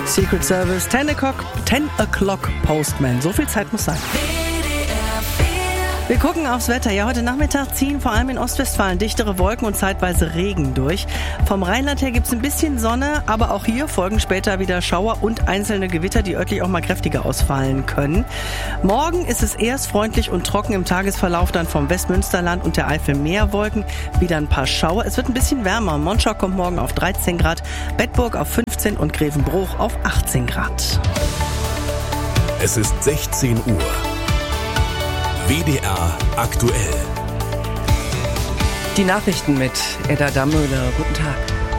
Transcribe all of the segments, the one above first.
Secret Service, 10 o'clock Postman. So viel Zeit muss sein. Wir gucken aufs Wetter. Ja, heute Nachmittag ziehen vor allem in Ostwestfalen dichtere Wolken und zeitweise Regen durch. Vom Rheinland her gibt's ein bisschen Sonne, aber auch hier folgen später wieder Schauer und einzelne Gewitter, die örtlich auch mal kräftiger ausfallen können. Morgen ist es erst freundlich und trocken, im Tagesverlauf dann vom Westmünsterland und der Eifel mehr Wolken, wieder ein paar Schauer. Es wird ein bisschen wärmer. Monschau kommt morgen auf 13 Grad, Bedburg auf 15 und Grevenbruch auf 18 Grad. Es ist 16 Uhr. WDR aktuell. Die Nachrichten mit Edda Dammöhler. Guten Tag.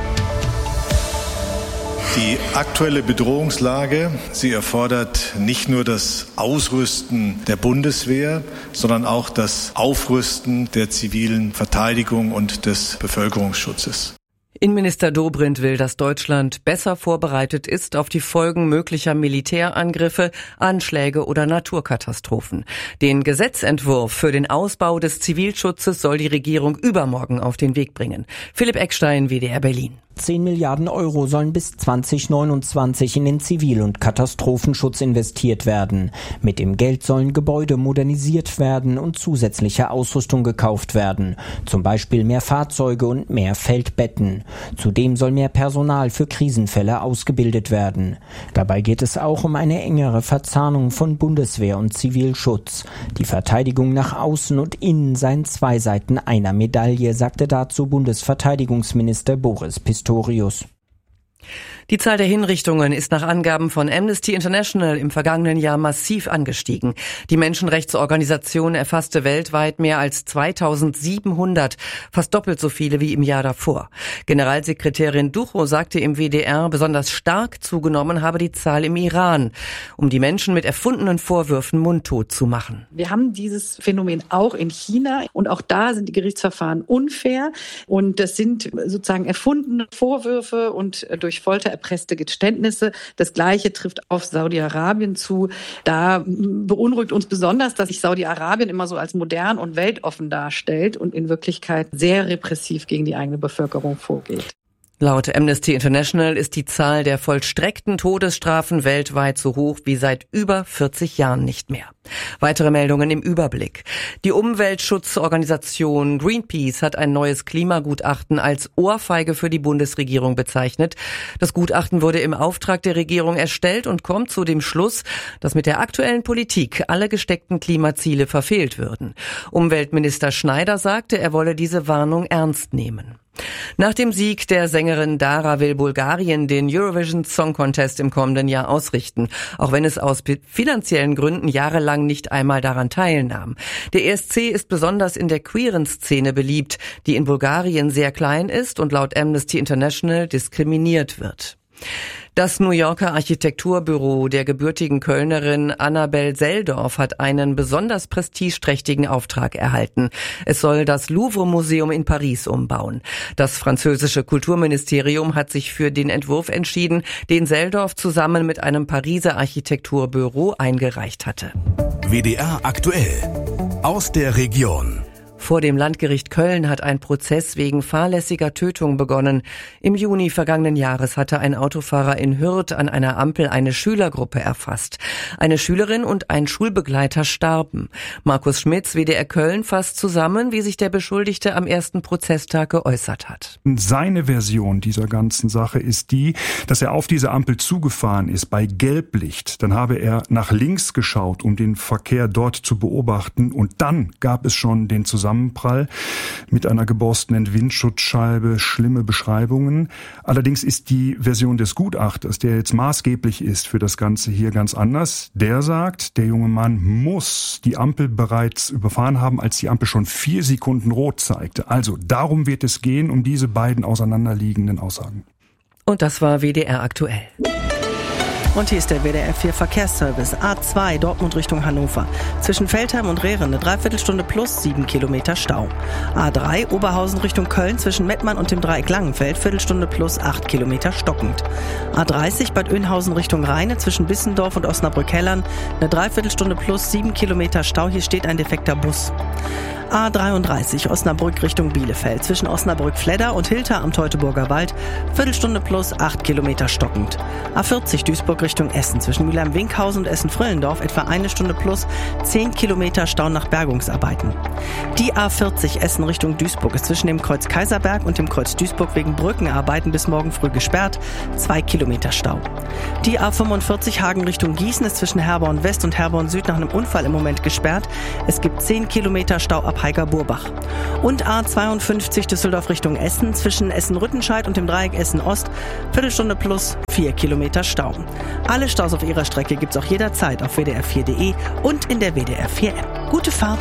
Die aktuelle Bedrohungslage, sie erfordert nicht nur das Ausrüsten der Bundeswehr, sondern auch das Aufrüsten der zivilen Verteidigung und des Bevölkerungsschutzes. Innenminister Dobrindt will, dass Deutschland besser vorbereitet ist auf die Folgen möglicher Militärangriffe, Anschläge oder Naturkatastrophen. Den Gesetzentwurf für den Ausbau des Zivilschutzes soll die Regierung übermorgen auf den Weg bringen. Philipp Eckstein, WDR Berlin. 10 Milliarden Euro sollen bis 2029 in den Zivil- und Katastrophenschutz investiert werden. Mit dem Geld sollen Gebäude modernisiert werden und zusätzliche Ausrüstung gekauft werden. Zum Beispiel mehr Fahrzeuge und mehr Feldbetten. Zudem soll mehr Personal für Krisenfälle ausgebildet werden. Dabei geht es auch um eine engere Verzahnung von Bundeswehr und Zivilschutz. Die Verteidigung nach außen und innen seien zwei Seiten einer Medaille, sagte dazu Bundesverteidigungsminister Boris Pistorius. Die Zahl der Hinrichtungen ist nach Angaben von Amnesty International im vergangenen Jahr massiv angestiegen. Die Menschenrechtsorganisation erfasste weltweit mehr als 2700, fast doppelt so viele wie im Jahr davor. Generalsekretärin Ducho sagte im WDR, besonders stark zugenommen habe die Zahl im Iran, um die Menschen mit erfundenen Vorwürfen mundtot zu machen. Wir haben dieses Phänomen auch in China und auch da sind die Gerichtsverfahren unfair und das sind sozusagen erfundene Vorwürfe und durch Folter erpresste Geständnisse. Das Gleiche trifft auf Saudi-Arabien zu. Da beunruhigt uns besonders, dass sich Saudi-Arabien immer so als modern und weltoffen darstellt und in Wirklichkeit sehr repressiv gegen die eigene Bevölkerung vorgeht. Laut Amnesty International ist die Zahl der vollstreckten Todesstrafen weltweit so hoch wie seit über 40 Jahren nicht mehr. Weitere Meldungen im Überblick. Die Umweltschutzorganisation Greenpeace hat ein neues Klimagutachten als Ohrfeige für die Bundesregierung bezeichnet. Das Gutachten wurde im Auftrag der Regierung erstellt und kommt zu dem Schluss, dass mit der aktuellen Politik alle gesteckten Klimaziele verfehlt würden. Umweltminister Schneider sagte, er wolle diese Warnung ernst nehmen. Nach dem Sieg der Sängerin Dara will Bulgarien den Eurovision Song Contest im kommenden Jahr ausrichten, auch wenn es aus finanziellen Gründen jahrelang nicht einmal daran teilnahm. Der ESC ist besonders in der queeren Szene beliebt, die in Bulgarien sehr klein ist und laut Amnesty International diskriminiert wird. Das New Yorker Architekturbüro der gebürtigen Kölnerin Annabel Seldorf hat einen besonders prestigeträchtigen Auftrag erhalten. Es soll das Louvre-Museum in Paris umbauen. Das französische Kulturministerium hat sich für den Entwurf entschieden, den Seldorf zusammen mit einem Pariser Architekturbüro eingereicht hatte. WDR aktuell. Aus der Region. Vor dem Landgericht Köln hat ein Prozess wegen fahrlässiger Tötung begonnen. Im Juni vergangenen Jahres hatte ein Autofahrer in Hürth an einer Ampel eine Schülergruppe erfasst. Eine Schülerin und ein Schulbegleiter starben. Markus Schmitz, WDR Köln, fasst zusammen, wie sich der Beschuldigte am ersten Prozesstag geäußert hat. Seine Version dieser ganzen Sache ist die, dass er auf diese Ampel zugefahren ist bei Gelblicht. Dann habe er nach links geschaut, um den Verkehr dort zu beobachten. Und dann gab es schon den Zusammenprall mit einer geborstenen Windschutzscheibe, schlimme Beschreibungen. Allerdings ist die Version des Gutachters, der jetzt maßgeblich ist für das Ganze hier, ganz anders. Der sagt, der junge Mann muss die Ampel bereits überfahren haben, als die Ampel schon 4 Sekunden rot zeigte. Also darum wird es gehen, um diese beiden auseinanderliegenden Aussagen. Und das war WDR aktuell. Und hier ist der WDR 4 Verkehrsservice. A2 Dortmund Richtung Hannover. Zwischen Veltheim und Rehren eine Dreiviertelstunde plus 7 Kilometer Stau. A3 Oberhausen Richtung Köln zwischen Mettmann und dem Dreieck Langenfeld. Viertelstunde plus 8 Kilometer stockend. A30 Bad Oeynhausen Richtung Rheine zwischen Bissendorf und Osnabrück-Hellern. Eine Dreiviertelstunde plus 7 Kilometer Stau. Hier steht ein defekter Bus. A33 Osnabrück Richtung Bielefeld. Zwischen Osnabrück-Fledder und Hilter am Teutoburger Wald. Viertelstunde plus 8 Kilometer stockend. A40 Duisburg Richtung Essen. Zwischen Mülheim-Winkhausen und Essen-Frillendorf etwa 1 Stunde plus 10 Kilometer Stau nach Bergungsarbeiten. Die A40 Essen Richtung Duisburg ist zwischen dem Kreuz Kaiserberg und dem Kreuz Duisburg wegen Brückenarbeiten bis morgen früh gesperrt. 2 Kilometer Stau. Die A45 Hagen Richtung Gießen ist zwischen Herborn West und Herborn Süd nach einem Unfall im Moment gesperrt. Es gibt 10 Kilometer Stau ab Heiger-Burbach. Und A52 Düsseldorf Richtung Essen zwischen Essen-Rüttenscheid und dem Dreieck Essen-Ost. Viertelstunde plus 4 Kilometer Stau. Alle Staus auf ihrer Strecke gibt's auch jederzeit auf wdr4.de und in der WDR 4 App. Gute Fahrt!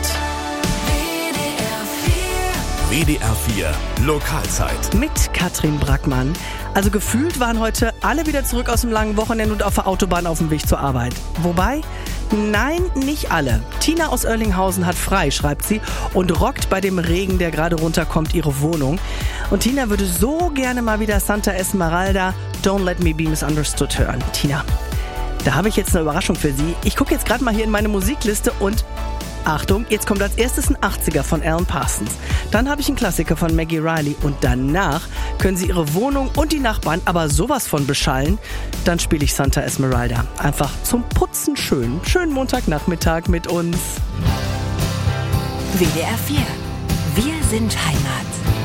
WDR 4 Lokalzeit. Mit Katrin Brackmann. Also gefühlt waren heute alle wieder zurück aus dem langen Wochenende und auf der Autobahn auf dem Weg zur Arbeit. Wobei, nein, nicht alle. Tina aus Oerlinghausen hat frei, schreibt sie, und rockt bei dem Regen, der gerade runterkommt, ihre Wohnung. Und Tina würde so gerne mal wieder Santa Esmeralda, Don't Let Me Be Misunderstood hören. Tina, da habe ich jetzt eine Überraschung für Sie. Ich gucke jetzt gerade mal hier in meine Musikliste und Achtung, jetzt kommt als erstes ein 80er von Alan Parsons. Dann habe ich einen Klassiker von Maggie Riley und danach können Sie Ihre Wohnung und die Nachbarn aber sowas von beschallen. Dann spiele ich Santa Esmeralda. Einfach zum Putzen schön. Schönen Montagnachmittag mit uns. WDR 4. Wir sind Heimat.